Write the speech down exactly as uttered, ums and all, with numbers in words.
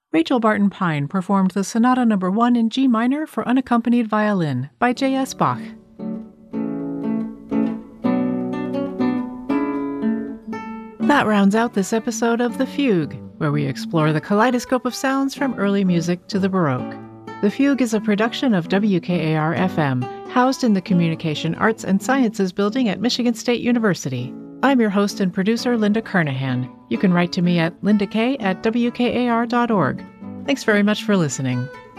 Rachel Barton Pine performed the Sonata Number one in G minor for unaccompanied violin by J S Bach. That rounds out this episode of The Fugue, where we explore the kaleidoscope of sounds from early music to the Baroque. The Fugue is a production of W K A R F M, housed in the Communication Arts and Sciences Building at Michigan State University. I'm your host and producer, Linda Kernahan. You can write to me at lindak at w k a r dot org. Thanks very much for listening.